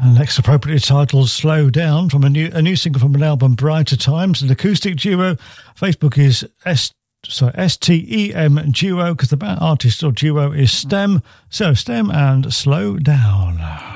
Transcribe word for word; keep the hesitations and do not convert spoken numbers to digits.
Next, appropriately titled "Slow Down" from a new a new single from an album, Brighter Times, an acoustic duo. Facebook is S sorry S T E M duo because the band artist or duo is STEM. So STEM and Slow Down.